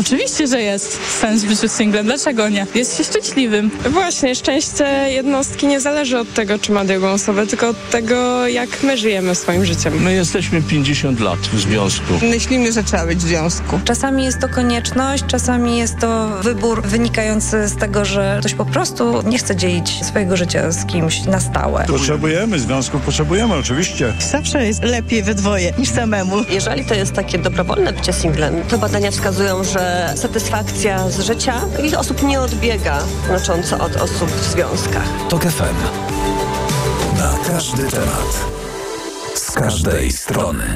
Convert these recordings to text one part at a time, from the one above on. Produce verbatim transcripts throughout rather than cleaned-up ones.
Oczywiście, że jest sens w życiu singlem. Dlaczego nie? Jest się szczęśliwym. Właśnie, szczęście jednostki nie zależy od tego, czy ma drugą osobę, tylko od tego, jak my żyjemy swoim życiem. My jesteśmy pięćdziesiąt lat w związku. Myślimy, że trzeba być w związku. Czasami jest to konieczność, czasami jest to wybór wynikający z tego, że ktoś po prostu nie chce dzielić swojego życia z kimś na stałe. Potrzebujemy związków, potrzebujemy oczywiście. Zawsze jest lepiej we dwoje niż samemu. Jeżeli to jest takie dobrowolne bycie singlem, to badania wskazują, że satysfakcja z życia takich osób nie odbiega znacząco od osób w związkach. TOK F M. Na każdy temat. Z każdej strony.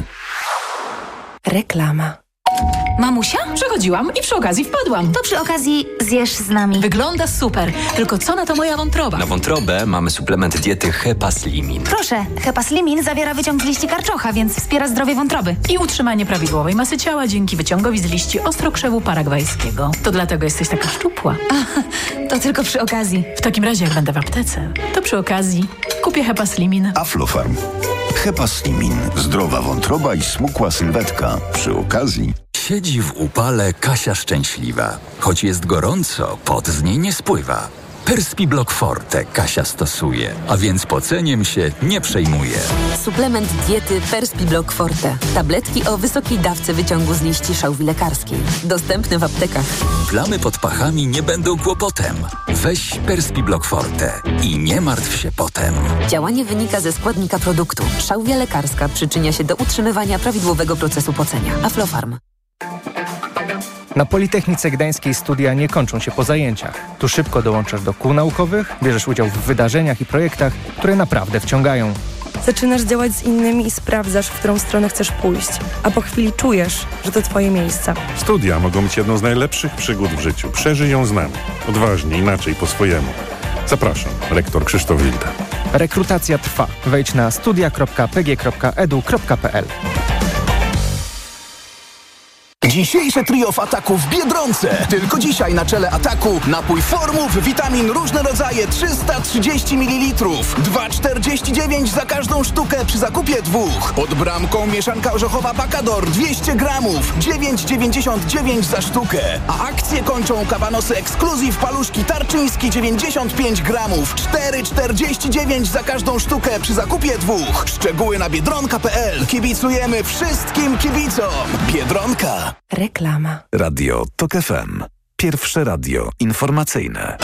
Reklama. Mamusia? Przechodziłam i przy okazji wpadłam. To przy okazji zjesz z nami. Wygląda super, tylko co na to moja wątroba? Na wątrobę mamy suplement diety Hepaslimin. Proszę, Hepaslimin zawiera wyciąg z liści karczocha, więc wspiera zdrowie wątroby. I utrzymanie prawidłowej masy ciała dzięki wyciągowi z liści ostrokrzewu paragwajskiego. To dlatego jesteś taka szczupła. A, to tylko przy okazji. W takim razie, jak będę w aptece, to przy okazji kupię Hepaslimin. Aflofarm. Hepaslimin. Zdrowa wątroba i smukła sylwetka. Przy okazji. Siedzi w upale Kasia szczęśliwa. Choć jest gorąco, pot z niej nie spływa. Perspiblock Forte Kasia stosuje, a więc poceniem się nie przejmuje. Suplement diety Perspiblock Forte. Tabletki o wysokiej dawce wyciągu z liści szałwi lekarskiej. Dostępny w aptekach. Plamy pod pachami nie będą kłopotem. Weź Perspiblock Forte i nie martw się potem. Działanie wynika ze składnika produktu. Szałwia lekarska przyczynia się do utrzymywania prawidłowego procesu pocenia. Aflofarm. Na Politechnice Gdańskiej studia nie kończą się po zajęciach. Tu szybko dołączasz do kół naukowych, bierzesz udział w wydarzeniach i projektach, które naprawdę wciągają. Zaczynasz działać z innymi i sprawdzasz, w którą stronę chcesz pójść, a po chwili czujesz, że to twoje miejsce. Studia mogą być jedną z najlepszych przygód w życiu. Przeżyj ją z nami. Odważnie, inaczej, po swojemu. Zapraszam, rektor Krzysztof Wilda. Rekrutacja trwa. Wejdź na studia kropka p g kropka e d u kropka p l. Dzisiejsze trio w Ataku w Biedronce. Tylko dzisiaj na czele Ataku napój Formów, witamin różne rodzaje trzysta trzydzieści mililitrów. dwa czterdzieści dziewięć za każdą sztukę przy zakupie dwóch. Pod bramką mieszanka orzechowa Bacador dwieście gramów, dziewięć dziewięćdziesiąt dziewięć za sztukę. A akcje kończą kabanosy Exclusive paluszki Tarczyński dziewięćdziesiąt pięć gramów, cztery czterdzieści dziewięć za każdą sztukę przy zakupie dwóch. Szczegóły na biedronka kropka p l. Kibicujemy wszystkim kibicom. Biedronka. Reklama. Radio TOK F M. Pierwsze radio informacyjne.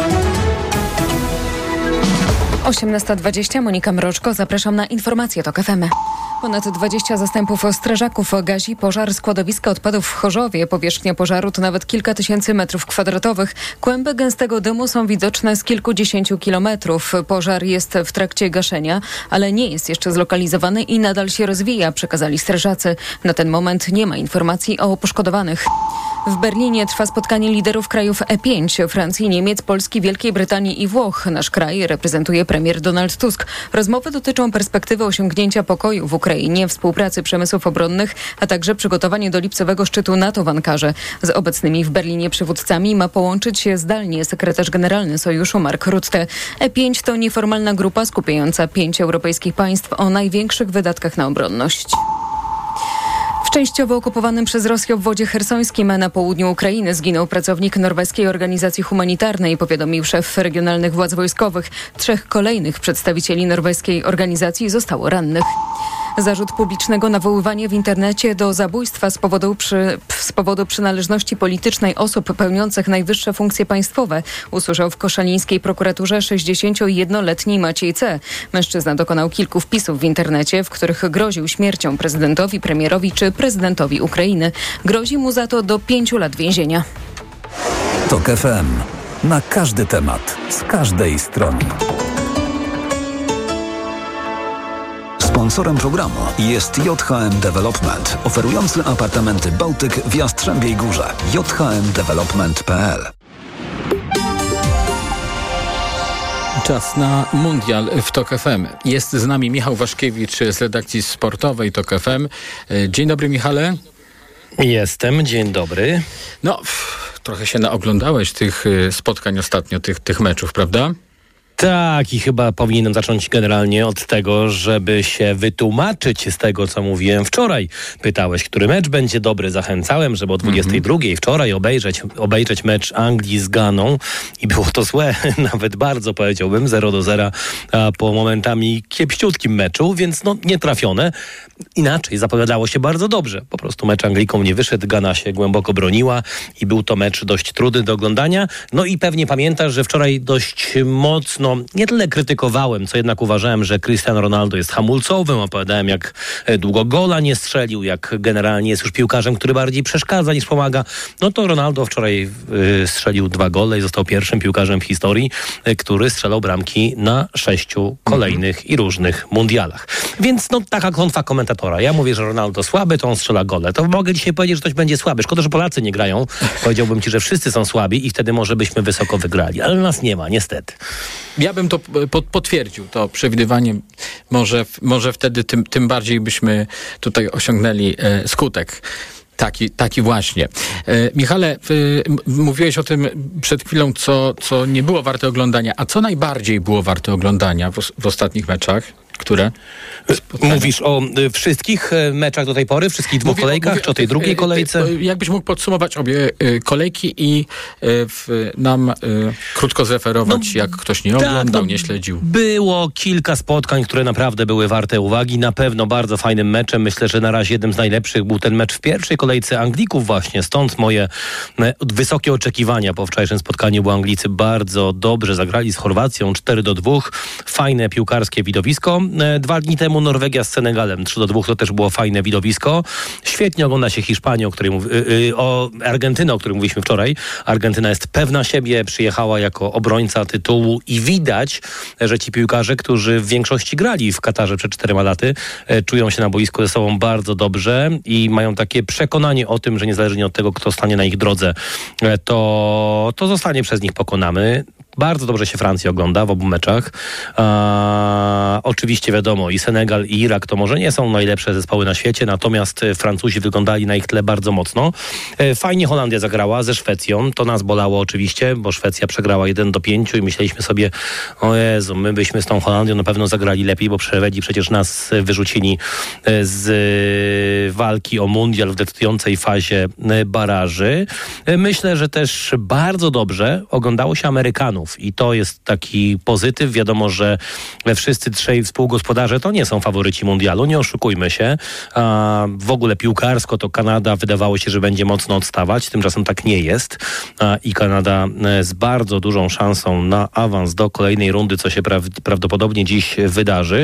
osiemnasta dwadzieścia, Monika Mroczko, zapraszam na informacje TOK F M. Ponad dwadzieścia zastępów strażaków gasi pożar składowiska odpadów w Chorzowie. Powierzchnia pożaru to nawet kilka tysięcy metrów kwadratowych. Kłęby gęstego dymu są widoczne z kilkudziesięciu kilometrów. Pożar jest w trakcie gaszenia, ale nie jest jeszcze zlokalizowany i nadal się rozwija, przekazali strażacy. Na ten moment nie ma informacji o poszkodowanych. W Berlinie trwa spotkanie liderów krajów E pięć, Francji, Niemiec, Polski, Wielkiej Brytanii i Włoch. Nasz kraj reprezentuje premier Donald Tusk. Rozmowy dotyczą perspektywy osiągnięcia pokoju w Ukrainie, współpracy przemysłów obronnych, a także przygotowanie do lipcowego szczytu NATO w Ankarze. Z obecnymi w Berlinie przywódcami ma połączyć się zdalnie sekretarz generalny Sojuszu Mark Rutte. E pięć to nieformalna grupa skupiająca pięć europejskich państw o największych wydatkach na obronność. W częściowo okupowanym przez Rosję obwodzie chersońskim na południu Ukrainy zginął pracownik norweskiej organizacji humanitarnej, powiadomił szef regionalnych władz wojskowych. Trzech kolejnych przedstawicieli norweskiej organizacji zostało rannych. Zarzut publicznego nawoływania w internecie do zabójstwa z powodu, przy, z powodu przynależności politycznej osób pełniących najwyższe funkcje państwowe usłyszał w koszalińskiej prokuraturze sześćdziesięciojednoletni Maciej C. Mężczyzna dokonał kilku wpisów w internecie, w których groził śmiercią prezydentowi, premierowi czy prezydentowi Ukrainy. Grozi mu za to do pięciu lat więzienia. TOK F M. Na każdy temat, z każdej strony. Sponsorem programu jest J H M Development, oferujący apartamenty Bałtyk w Jastrzębiej Górze. j h m development kropka p l. Czas na mundial w TOK F M. Jest z nami Michał Waszkiewicz z redakcji sportowej TOK F M. Dzień dobry, Michale. Jestem, dzień dobry. No, pff, trochę się naoglądałeś tych spotkań ostatnio, tych, tych meczów, prawda? Tak, i chyba powinienem zacząć generalnie od tego, żeby się wytłumaczyć z tego, co mówiłem wczoraj. Pytałeś, który mecz będzie dobry. Zachęcałem, żeby o dwudziestej drugiej wczoraj obejrzeć, obejrzeć mecz Anglii z Ganą i było to złe, nawet bardzo powiedziałbym, zero do zera a po momentami kiepściutkim meczu, więc no nietrafione. Inaczej zapowiadało się bardzo dobrze. Po prostu mecz Anglikom nie wyszedł, Gana się głęboko broniła i był to mecz dość trudny do oglądania. No i pewnie pamiętasz, że wczoraj dość mocno nie tyle krytykowałem, co jednak uważałem, że Cristiano Ronaldo jest hamulcowym. Opowiadałem, jak długo gola nie strzelił, jak generalnie jest już piłkarzem, który bardziej przeszkadza niż pomaga. No to Ronaldo wczoraj y, strzelił dwa gole i został pierwszym piłkarzem w historii, y, który strzelał bramki na sześciu kolejnych mm-hmm. i różnych mundialach. Więc no taka klątwa komentatora. Ja mówię, że Ronaldo słaby, to on strzela gole. To mogę dzisiaj powiedzieć, że ktoś będzie słaby. Szkoda, że Polacy nie grają. Powiedziałbym ci, że wszyscy są słabi i wtedy może byśmy wysoko wygrali. Ale nas nie ma, niestety. Ja bym to potwierdził, to przewidywanie. Może, może wtedy tym, tym bardziej byśmy tutaj osiągnęli e, skutek. Taki, taki właśnie. E, Michale, y, mówiłeś o tym przed chwilą, co, co nie było warte oglądania. A co najbardziej było warte oglądania w, w ostatnich meczach? Które? Spotkania. Mówisz o y, wszystkich y, meczach do tej pory? Wszystkich dwóch mówię, kolejkach? Mówię, czy o tej drugiej kolejce? Y, y, jakbyś mógł podsumować obie y, kolejki i y, w, nam y, krótko zreferować, no, jak ktoś nie oglądał, tak, no, nie śledził. Było kilka spotkań, które naprawdę były warte uwagi. Na pewno bardzo fajnym meczem. Myślę, że na razie jednym z najlepszych był ten mecz w pierwszej kolejce Anglików właśnie. Stąd moje y, wysokie oczekiwania po wczorajszym spotkaniu, bo Anglicy bardzo dobrze zagrali z Chorwacją cztery do dwóch. Fajne piłkarskie widowisko. Dwa dni temu Norwegia z Senegalem trzy do dwóch, to też było fajne widowisko. Świetnie ogląda się Hiszpanię, o której mów... yy, o Argentynę, o której mówiliśmy wczoraj. Argentyna jest pewna siebie, przyjechała jako obrońca tytułu i widać, że ci piłkarze, którzy w większości grali w Katarze przed czterema laty, yy, czują się na boisku ze sobą bardzo dobrze i mają takie przekonanie o tym, że niezależnie od tego, kto stanie na ich drodze, yy, to, to zostanie przez nich pokonany. Bardzo dobrze się Francji ogląda w obu meczach. A, oczywiście wiadomo, i Senegal, i Irak to może nie są najlepsze zespoły na świecie, natomiast Francuzi wyglądali na ich tle bardzo mocno. Fajnie Holandia zagrała ze Szwecją. To nas bolało oczywiście, bo Szwecja przegrała jeden do pięciu i myśleliśmy sobie, o Jezu, my byśmy z tą Holandią na pewno zagrali lepiej, bo Szwedzi przecież nas wyrzucili z walki o mundial w decydującej fazie baraży. Myślę, że też bardzo dobrze oglądało się Amerykanów. I to jest taki pozytyw. Wiadomo, że wszyscy trzej współgospodarze to nie są faworyci mundialu, nie oszukujmy się. A w ogóle piłkarsko to Kanada wydawało się, że będzie mocno odstawać. Tymczasem tak nie jest. A I Kanada z bardzo dużą szansą na awans do kolejnej rundy, co się pra- prawdopodobnie dziś wydarzy.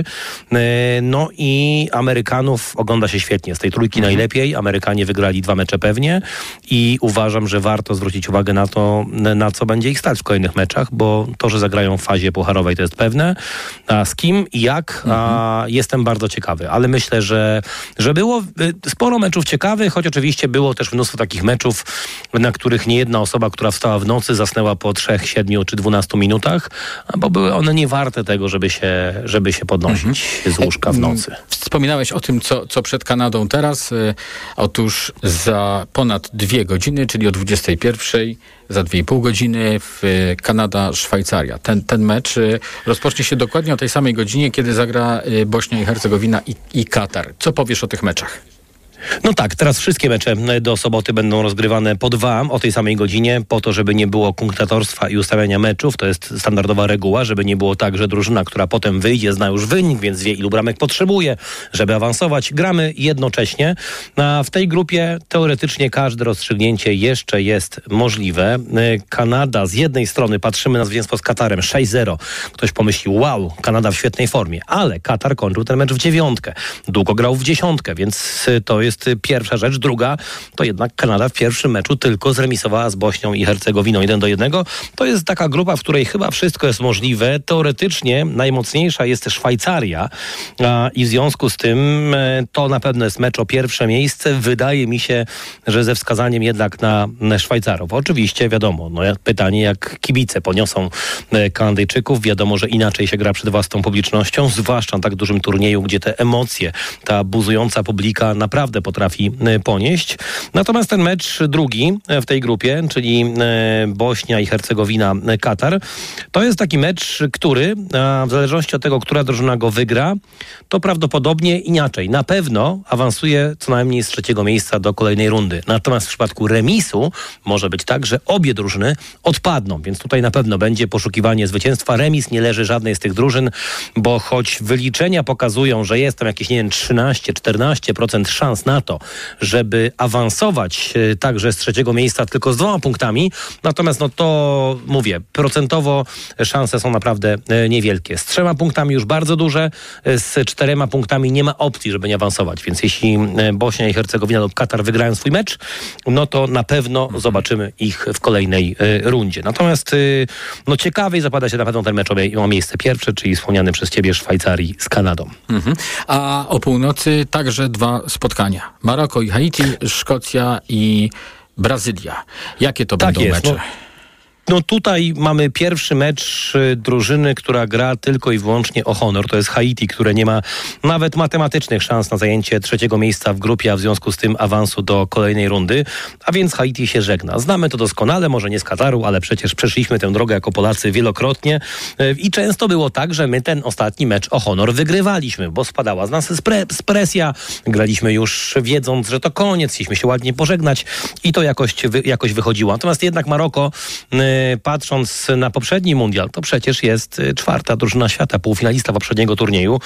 No i Amerykanów ogląda się świetnie. Z tej trójki mhm. najlepiej. Amerykanie wygrali dwa mecze pewnie i uważam, że warto zwrócić uwagę na to, na co będzie ich stać w kolejnych meczach, bo to, że zagrają w fazie pucharowej, to jest pewne. A z kim i jak, mhm. a, jestem bardzo ciekawy. Ale myślę, że, że było sporo meczów ciekawych, choć oczywiście było też mnóstwo takich meczów, na których nie jedna osoba, która wstała w nocy, zasnęła po trzech, siedmiu czy dwunastu minutach, bo były one nie warte tego, żeby się, żeby się podnosić mhm. z łóżka w nocy. Wspominałeś o tym, co, co przed Kanadą teraz. Otóż za ponad dwie godziny, czyli o dwudziestej pierwszej, za dwie i pół godziny w Kanada-Szwajcaria. Ten, ten mecz rozpocznie się dokładnie o tej samej godzinie, kiedy zagra Bośnia i Hercegowina i, i Katar. Co powiesz o tych meczach? No tak, teraz wszystkie mecze do soboty będą rozgrywane po dwa o tej samej godzinie, po to, żeby nie było kunktatorstwa i ustawiania meczów. To jest standardowa reguła, żeby nie było tak, że drużyna, która potem wyjdzie, zna już wynik, więc wie, ilu bramek potrzebuje, żeby awansować. Gramy jednocześnie. A w tej grupie teoretycznie każde rozstrzygnięcie jeszcze jest możliwe. Kanada z jednej strony, patrzymy na zwycięstwo z Katarem sześć zero. Ktoś pomyślił, wow, Kanada w świetnej formie, ale Katar kończył ten mecz w dziewiątkę. Długo grał w dziesiątkę, więc to jest pierwsza rzecz. Druga, to jednak Kanada w pierwszym meczu tylko zremisowała z Bośnią i Hercegowiną jeden do jednego. To jest taka grupa, w której chyba wszystko jest możliwe. Teoretycznie najmocniejsza jest Szwajcaria a, i w związku z tym e, to na pewno jest mecz o pierwsze miejsce. Wydaje mi się, że ze wskazaniem jednak na, na Szwajcarów. Oczywiście wiadomo, no pytanie jak kibice poniosą e, Kanadyjczyków. Wiadomo, że inaczej się gra przed własną publicznością, zwłaszcza na tak dużym turnieju, gdzie te emocje, ta buzująca publika naprawdę naprawdę potrafi ponieść. Natomiast ten mecz drugi w tej grupie, czyli Bośnia i Hercegowina, Katar, to jest taki mecz, który w zależności od tego, która drużyna go wygra, to prawdopodobnie inaczej. Na pewno awansuje co najmniej z trzeciego miejsca do kolejnej rundy. Natomiast w przypadku remisu może być tak, że obie drużyny odpadną, więc tutaj na pewno będzie poszukiwanie zwycięstwa. Remis nie leży żadnej z tych drużyn, bo choć wyliczenia pokazują, że jest tam jakieś, nie wiem, trzynaście do czternastu procent szans na to, żeby awansować także z trzeciego miejsca tylko z dwoma punktami, natomiast no to mówię, procentowo szanse są naprawdę niewielkie. Z trzema punktami już bardzo duże, z czterema punktami nie ma opcji, żeby nie awansować, więc jeśli Bośnia i Hercegowina lub Katar wygrają swój mecz, no to na pewno zobaczymy ich w kolejnej rundzie. Natomiast no ciekawiej zapada się na pewno ten mecz o miejsce pierwsze, czyli wspomniany przez ciebie Szwajcarii z Kanadą. Mhm. A o północy także dwa spotkania. Maroko i Haiti, Szkocja i Brazylia. Jakie to tak będą jest, mecze? No. No tutaj mamy pierwszy mecz drużyny, która gra tylko i wyłącznie o honor. To jest Haiti, które nie ma nawet matematycznych szans na zajęcie trzeciego miejsca w grupie, a w związku z tym awansu do kolejnej rundy. A więc Haiti się żegna. Znamy to doskonale, może nie z Kataru, ale przecież przeszliśmy tę drogę jako Polacy wielokrotnie i często było tak, że my ten ostatni mecz o honor wygrywaliśmy, bo spadała z nas spre- presja. Graliśmy już wiedząc, że to koniec, chcieliśmy się ładnie pożegnać i to jakoś, wy- jakoś wychodziło. Natomiast jednak Maroko patrząc na poprzedni mundial, to przecież jest czwarta drużyna świata, półfinalista poprzedniego turnieju.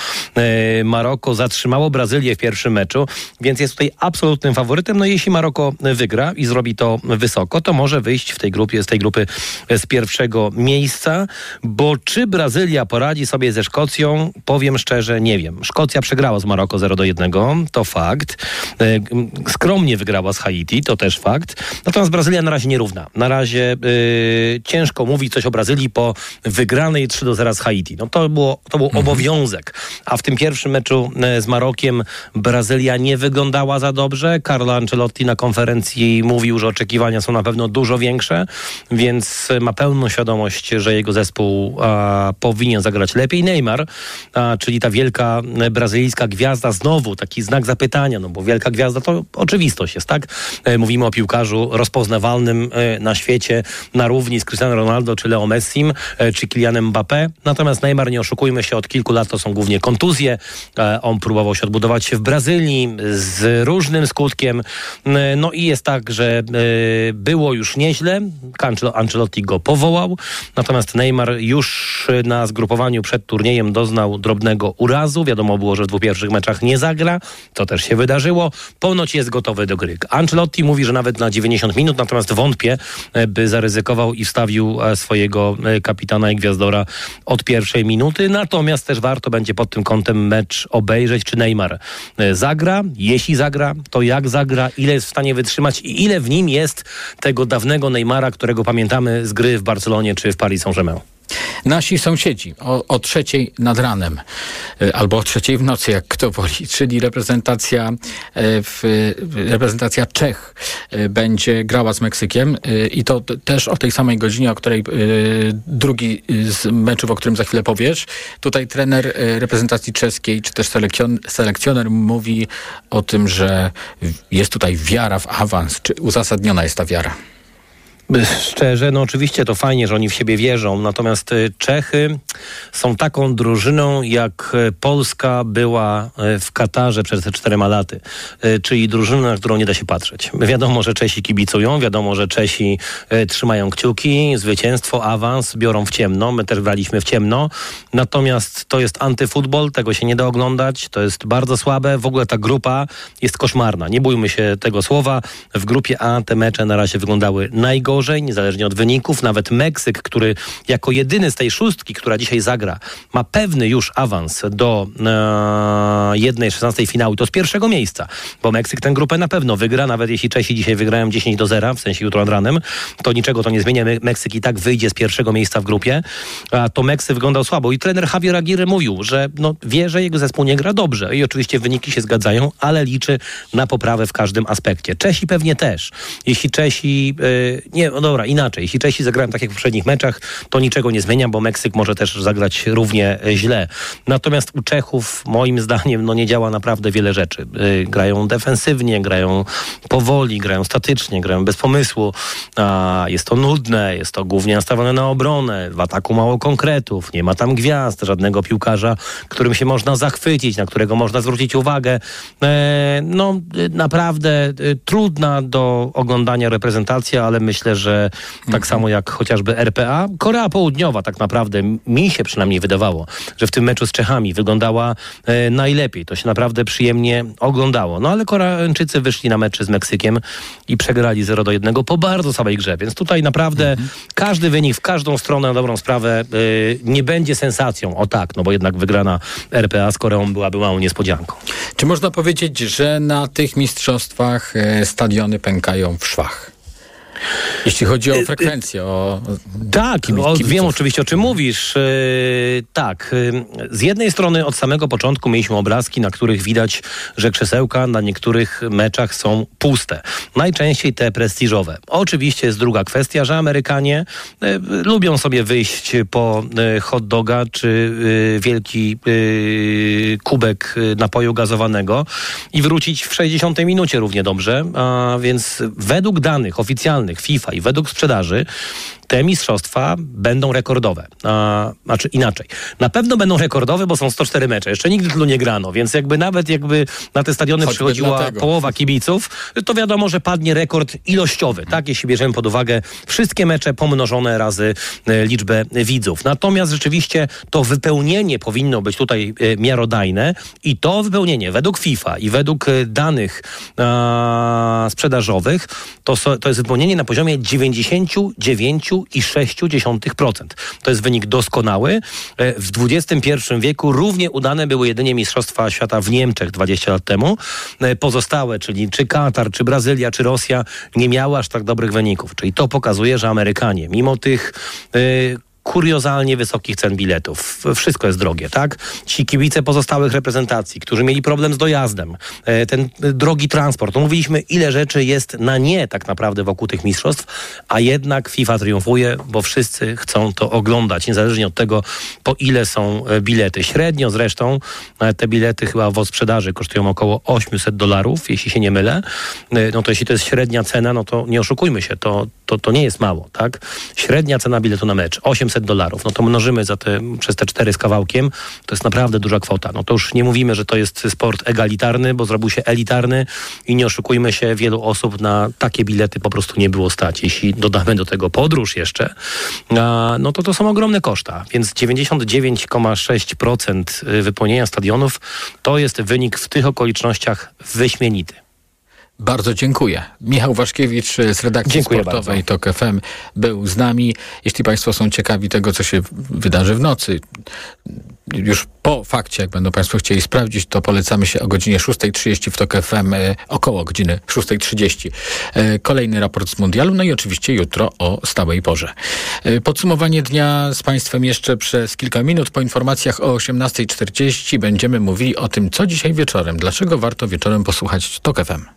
Maroko zatrzymało Brazylię w pierwszym meczu, więc jest tutaj absolutnym faworytem. No jeśli Maroko wygra i zrobi to wysoko, to może wyjść w tej grupie, z tej grupy z pierwszego miejsca, bo czy Brazylia poradzi sobie ze Szkocją, powiem szczerze, nie wiem. Szkocja przegrała z Maroko zero do jednego, to fakt. Skromnie wygrała z Haiti, to też fakt. Natomiast Brazylia na razie nierówna. Na razie yy, ciężko mówić coś o Brazylii po wygranej trzy do zera z Haiti. No to było, to był mhm. obowiązek. A w tym pierwszym meczu z Marokiem Brazylia nie wyglądała za dobrze. Carlo Ancelotti na konferencji mówił, że oczekiwania są na pewno dużo większe, więc ma pełną świadomość, że jego zespół a, powinien zagrać lepiej. Neymar, a, czyli ta wielka brazylijska gwiazda, znowu taki znak zapytania, no bo wielka gwiazda to oczywistość jest, tak? E, mówimy o piłkarzu rozpoznawalnym e, na świecie, na równi z Cristiano Ronaldo, czy Leo Messim, e, czy Kylianem Mbappé. Natomiast Neymar, nie oszukujmy się, od kilku lat to są głównie kontuzje. E, on próbował się odbudować się w Brazylii z różnym skutkiem. E, no i jest tak, że e, było już nieźle. Ancelotti go powołał. Natomiast Neymar już na zgrupowaniu przed turniejem doznał drobnego urazu. Wiadomo było, że w dwóch pierwszych meczach nie zagra. To też się wydarzyło. Ponoć jest gotowy do gry. Ancelotti mówi, że nawet na dziewięćdziesiąt minut, natomiast wątpię, by zaryzykował i wstawił swojego kapitana i gwiazdora od pierwszej minuty. Natomiast też warto będzie pod tym kątem mecz obejrzeć, czy Neymar zagra. Jeśli zagra, to jak zagra, ile jest w stanie wytrzymać i ile w nim jest tego dawnego Neymara, którego pamiętamy z gry w Barcelonie czy w Paris Saint-Germain. Nasi sąsiedzi o, o trzeciej nad ranem, albo o trzeciej w nocy, jak kto woli, czyli reprezentacja, w, reprezentacja Czech będzie grała z Meksykiem i to też o tej samej godzinie, o której drugi z meczów, o którym za chwilę powiesz. Tutaj trener reprezentacji czeskiej, czy też selekcjon, selekcjoner mówi o tym, że jest tutaj wiara w awans. Czy uzasadniona jest ta wiara? Szczerze, no oczywiście to fajnie, że oni w siebie wierzą, natomiast Czechy są taką drużyną, jak Polska była w Katarze przed czterema laty, czyli drużyną, na którą nie da się patrzeć. Wiadomo, że Czesi kibicują, wiadomo, że Czesi trzymają kciuki, zwycięstwo, awans, biorą w ciemno, my też graliśmy w ciemno, natomiast to jest antyfutbol, tego się nie da oglądać, to jest bardzo słabe, w ogóle ta grupa jest koszmarna, nie bójmy się tego słowa, w grupie A te mecze na razie wyglądały najgorzej, niezależnie od wyników. Nawet Meksyk, który jako jedyny z tej szóstki, która dzisiaj zagra, ma pewny już awans do e, jednej szesnastej finału, to z pierwszego miejsca, bo Meksyk tę grupę na pewno wygra, nawet jeśli Czesi dzisiaj wygrają dziesięć do zera, w sensie jutro nad ranem, to niczego to nie zmienia. Meksyk i tak wyjdzie z pierwszego miejsca w grupie, a to Meksyk wyglądał słabo i trener Javier Aguirre mówił, że no, wie, że jego zespół nie gra dobrze i oczywiście wyniki się zgadzają, ale liczy na poprawę w każdym aspekcie. Czesi pewnie też. Jeśli Czesi, yy, nie no dobra, inaczej. Jeśli Czesi zagrają tak jak w poprzednich meczach, to niczego nie zmienia, bo Meksyk może też zagrać równie źle. Natomiast u Czechów, moim zdaniem, no nie działa naprawdę wiele rzeczy. Yy, grają defensywnie, grają powoli, grają statycznie, grają bez pomysłu. A jest to nudne, jest to głównie nastawione na obronę. W ataku mało konkretów, nie ma tam gwiazd, żadnego piłkarza, którym się można zachwycić, na którego można zwrócić uwagę. E, no naprawdę e, trudna do oglądania reprezentacja, ale myślę, że tak samo jak chociażby R P A, Korea Południowa tak naprawdę, mi się przynajmniej wydawało, że w tym meczu z Czechami wyglądała e, najlepiej. To się naprawdę przyjemnie oglądało. No ale Koreańczycy wyszli na meczy z Meksykiem i przegrali zero do jednego po bardzo słabej grze, więc tutaj naprawdę mhm. każdy wynik w każdą stronę na dobrą sprawę yy, nie będzie sensacją. O tak, no bo jednak wygrana R P A z Koreą byłaby małą niespodzianką. Czy można powiedzieć, że na tych mistrzostwach e, stadiony pękają w szwach? Jeśli chodzi o frekwencję, o... Tak, o, wiem oczywiście, o czym mówisz. Yy, tak, yy, z jednej strony od samego początku mieliśmy obrazki, na których widać, że krzesełka na niektórych meczach są puste. Najczęściej te prestiżowe. Oczywiście jest druga kwestia, że Amerykanie yy, lubią sobie wyjść po yy, hot doga czy yy, wielki yy, kubek yy, napoju gazowanego i wrócić w sześćdziesiątej minucie równie dobrze. A więc według danych oficjalnych FIFA i według sprzedaży te mistrzostwa będą rekordowe. A, znaczy inaczej. Na pewno będą rekordowe, bo są sto cztery mecze. Jeszcze nigdy tylu nie grano, więc jakby nawet jakby na te stadiony Choćby przychodziła dlatego. połowa kibiców, to wiadomo, że padnie rekord ilościowy, tak? Jeśli bierzemy pod uwagę wszystkie mecze pomnożone razy e, liczbę widzów. Natomiast rzeczywiście to wypełnienie powinno być tutaj e, miarodajne i to wypełnienie według FIFA i według e, danych e, sprzedażowych to, so, to jest wypełnienie na poziomie dziewięćdziesiąt dziewięć przecinek sześć procent. To jest wynik doskonały. W dwudziestym pierwszym wieku równie udane były jedynie Mistrzostwa Świata w Niemczech dwadzieścia lat temu. Pozostałe, czyli czy Katar, czy Brazylia, czy Rosja nie miały aż tak dobrych wyników. Czyli to pokazuje, że Amerykanie, mimo tych yy, kuriozalnie wysokich cen biletów. Wszystko jest drogie, tak? Ci kibice pozostałych reprezentacji, którzy mieli problem z dojazdem, ten drogi transport. No mówiliśmy, ile rzeczy jest na nie tak naprawdę wokół tych mistrzostw, a jednak FIFA triumfuje, bo wszyscy chcą to oglądać, niezależnie od tego, po ile są bilety. Średnio zresztą te bilety chyba w sprzedaży kosztują około osiemset dolarów, jeśli się nie mylę. No to jeśli to jest średnia cena, no to nie oszukujmy się, to, to, to nie jest mało, tak? Średnia cena biletu na mecz osiemset dolarów, no to mnożymy za te, przez te cztery z kawałkiem, to jest naprawdę duża kwota. No to już nie mówimy, że to jest sport egalitarny, bo zrobił się elitarny i nie oszukujmy się, wielu osób na takie bilety po prostu nie było stać. Jeśli dodamy do tego podróż jeszcze, no to to są ogromne koszta, więc dziewięćdziesiąt dziewięć przecinek sześć procent wypełnienia stadionów to jest wynik w tych okolicznościach wyśmienity. Bardzo dziękuję. Michał Waszkiewicz z redakcji Dziękuję sportowej bardzo. TOK F M był z nami. Jeśli Państwo są ciekawi tego, co się wydarzy w nocy, już po fakcie, jak będą Państwo chcieli sprawdzić, to polecamy się o godzinie szósta trzydzieści w TOK F M, około godziny szósta trzydzieści. Kolejny raport z mundialu, no i oczywiście jutro o stałej porze. Podsumowanie dnia z Państwem jeszcze przez kilka minut. Po informacjach o osiemnasta czterdzieści będziemy mówili o tym, co dzisiaj wieczorem. Dlaczego warto wieczorem posłuchać TOK F M.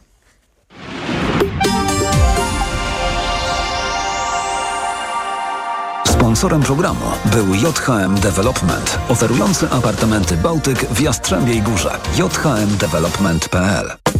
Sponsorem programu był J H M Development, oferujący apartamenty Bałtyk w Jastrzębiej Górze. j h m development kropka p l